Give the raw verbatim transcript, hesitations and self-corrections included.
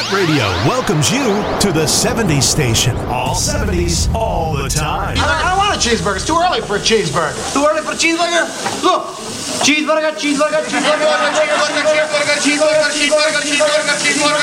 Hit Radio welcomes you to the seventies station. All seventies, all the time. I don't want a cheeseburger. It's too early for a cheeseburger. Too early for a cheeseburger? Look. Cheeseburger, cheeseburger, cheeseburger, cheeseburger, cheeseburger, cheeseburger, cheeseburger, cheeseburger, cheeseburger, cheeseburger.